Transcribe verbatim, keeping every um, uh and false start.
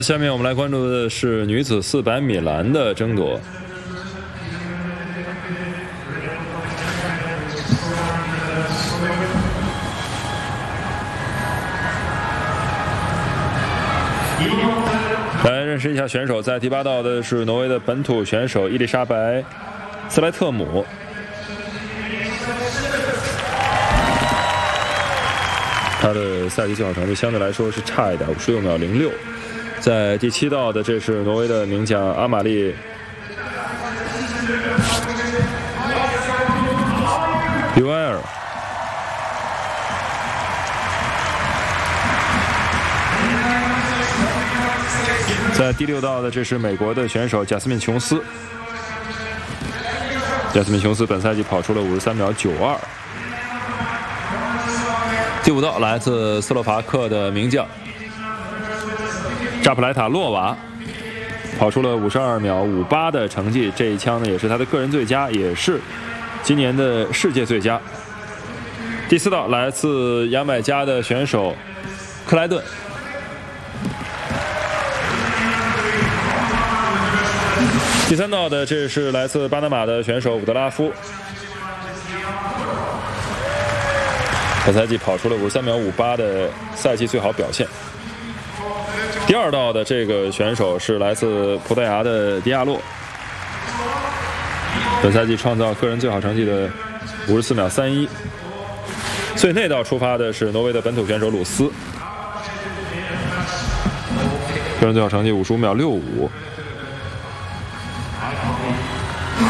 下面我们来关注的是女子四百米栏的争夺。来认识一下选手，在第八道的是挪威的本土选手伊丽莎白·斯莱特姆。她的赛季最好成绩相对来说是差一点，五十六秒零六。在第七道的，这是挪威的名将阿玛丽·比埃尔。在第六道的，这是美国的选手贾斯敏·琼斯。贾斯敏·琼斯本赛季跑出了五十三秒九二。第五道来自斯洛伐克的名将扎普莱塔洛娃，跑出了五十二秒五八的成绩，这一枪呢也是他的个人最佳，也是今年的世界最佳。第四道来自牙买加的选手克莱顿。第三道的，这是来自巴拿马的选手伍德拉夫，本赛季跑出了五十三秒五八的赛季最好表现。第二道的这个选手是来自葡萄牙的迪亚洛，本赛季创造个人最好成绩的五十四秒三一。最内道出发的是挪威的本土选手鲁斯，个人最好成绩五十五秒六五。